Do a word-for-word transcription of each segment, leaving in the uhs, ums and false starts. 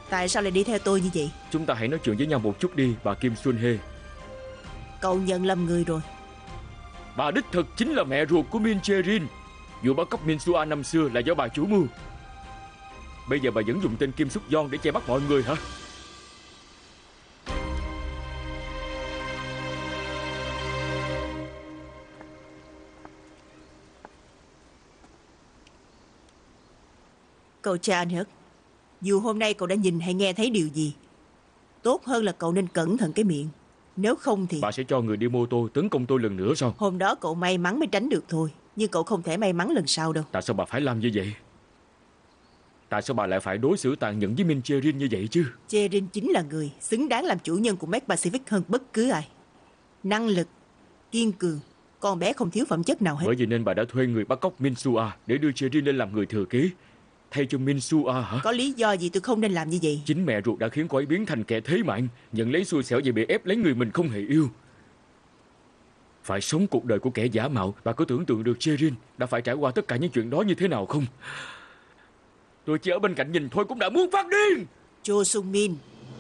Tại sao lại đi theo tôi như vậy? Chúng ta hãy nói chuyện với nhau một chút đi, bà Kim Xuân Hê. Cậu nhận lầm người rồi. Bà đích thực chính là mẹ ruột của Min Jae-rin. Vụ bắt cóc Min Sua năm xưa là do bà chủ mưu. Bây giờ bà vẫn dùng tên Kim Suk Yeon để che mắt mọi người hả? Cậu cha anh Hất, dù hôm nay cậu đã nhìn hay nghe thấy điều gì, tốt hơn là cậu nên cẩn thận cái miệng. Nếu không thì... Bà sẽ cho người đi mô tô tấn công tôi lần nữa sao? Hôm đó cậu may mắn mới tránh được thôi, nhưng cậu không thể may mắn lần sau đâu. Tại sao bà phải làm như vậy? Tại sao bà lại phải đối xử tàn nhẫn với Min Jae-rin như vậy chứ? Jae-rin chính là người xứng đáng làm chủ nhân của Mac Pacific hơn bất cứ ai. Năng lực, kiên cường, con bé không thiếu phẩm chất nào hết. Bởi vì nên bà đã thuê người bắt cóc Min Sua để đưa Jae-rin lên làm người thừa kế thay cho Min Sua hả? Có lý do gì tôi không nên làm như vậy? Chính mẹ ruột đã khiến cô ấy biến thành kẻ thế mạng, nhận lấy xui xẻo vì bị ép lấy người mình không hề yêu. Phải sống cuộc đời của kẻ giả mạo. Bà có tưởng tượng được Jae-rin đã phải trải qua tất cả những chuyện đó như thế nào không? Tôi chỉ ở bên cạnh nhìn thôi cũng đã muốn phát điên. Cho Sung Min,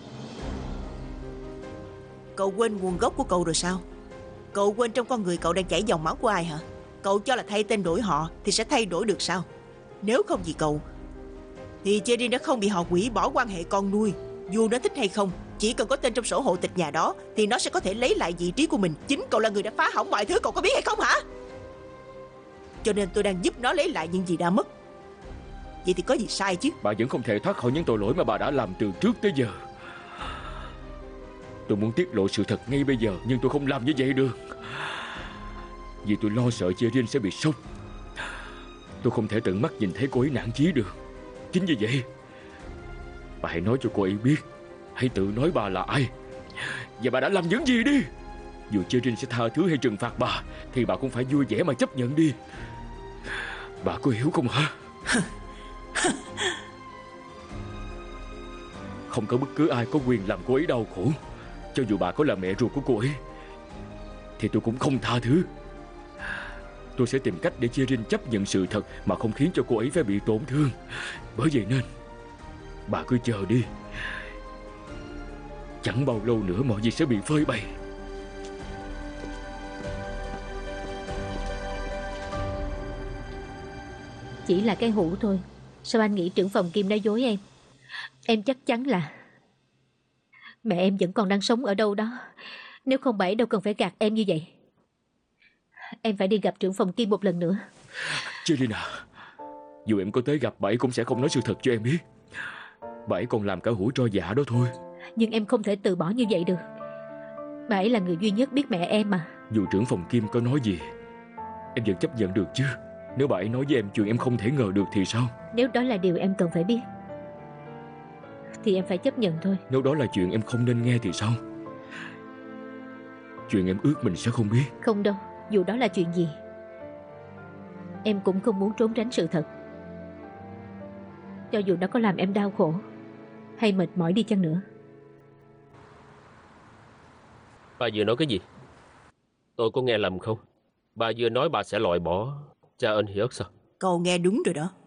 cậu quên nguồn gốc của cậu rồi sao? Cậu quên trong con người cậu đang chảy dòng máu của ai hả? Cậu cho là thay tên đổi họ thì sẽ thay đổi được sao? Nếu không vì cậu thì Jae-rin đã không bị họ hủy bỏ quan hệ con nuôi. Dù nó thích hay không, chỉ cần có tên trong sổ hộ tịch nhà đó thì nó sẽ có thể lấy lại vị trí của mình. Chính cậu là người đã phá hỏng mọi thứ, cậu có biết hay không hả? Cho nên tôi đang giúp nó lấy lại những gì đã mất. Vậy thì có gì sai chứ? Bà vẫn không thể thoát khỏi những tội lỗi mà bà đã làm từ trước tới giờ. Tôi muốn tiết lộ sự thật ngay bây giờ, nhưng tôi không làm như vậy được. Vì tôi lo sợ Jae-rin sẽ bị sốc. Tôi không thể tận mắt nhìn thấy cô ấy nản chí được. Chính vì vậy, bà hãy nói cho cô ấy biết. Hãy tự nói bà là ai và bà đã làm những gì đi. Dù Jae-rin sẽ tha thứ hay trừng phạt bà thì bà cũng phải vui vẻ mà chấp nhận đi. Bà có hiểu không hả? Không có bất cứ ai có quyền làm cô ấy đau khổ. Cho dù bà có là mẹ ruột của cô ấy thì tôi cũng không tha thứ. Tôi sẽ tìm cách để Jae-rin chấp nhận sự thật mà không khiến cho cô ấy phải bị tổn thương. Bởi vậy nên bà cứ chờ đi. Chẳng bao lâu nữa mọi việc sẽ bị phơi bày. Chỉ là cái hũ thôi. Sao anh nghĩ trưởng phòng Kim nói dối em? Em chắc chắn là mẹ em vẫn còn đang sống ở đâu đó. Nếu không bảy đâu cần phải gạt em như vậy. Em phải đi gặp trưởng phòng Kim một lần nữa. Jae-rin à, dù em có tới gặp bà ấy cũng sẽ không nói sự thật cho em biết. Bà ấy còn làm cả hũ tro giả đó thôi. Nhưng em không thể từ bỏ như vậy được. Bà ấy là người duy nhất biết mẹ em mà. Dù trưởng phòng Kim có nói gì em vẫn chấp nhận được chứ. Nếu bà ấy nói với em chuyện em không thể ngờ được thì sao? Nếu đó là điều em cần phải biết thì em phải chấp nhận thôi. Nếu đó là chuyện em không nên nghe thì sao? Chuyện em ước mình sẽ không biết. Không đâu, dù đó là chuyện gì em cũng không muốn trốn tránh sự thật. Cho dù nó có làm em đau khổ hay mệt mỏi đi chăng nữa. Bà vừa nói cái gì? Tôi có nghe lầm không? Bà vừa nói bà sẽ loại bỏ cha ơn Hyuk sao? Cậu nghe đúng rồi đó.